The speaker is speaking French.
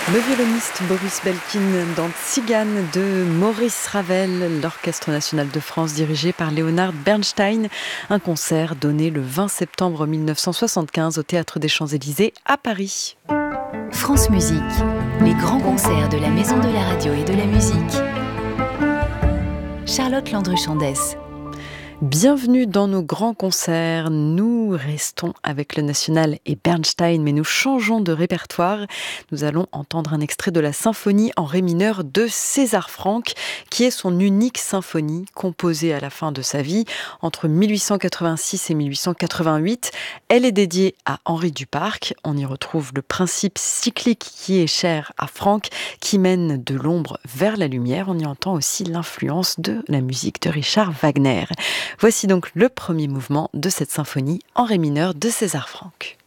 Le violoniste Boris Belkin dans Tzigane de Maurice Ravel, l'Orchestre national de France dirigé par Leonard Bernstein. Un concert donné le 20 septembre 1975 au Théâtre des Champs-Élysées à Paris. France Musique, les grands concerts de la Maison de la Radio et de la Musique. Charlotte Landru-Chandès. Bienvenue dans nos grands concerts. Nous restons avec le National et Bernstein, mais nous changeons de répertoire. Nous allons entendre un extrait de la symphonie en ré mineur de César Franck, qui est son unique symphonie composée à la fin de sa vie, entre 1886 et 1888. Elle est dédiée à Henri Duparc. On y retrouve le principe cyclique qui est cher à Franck, qui mène de l'ombre vers la lumière. On y entend aussi l'influence de la musique de Richard Wagner. Voici donc le premier mouvement de cette symphonie en ré mineur de César Franck.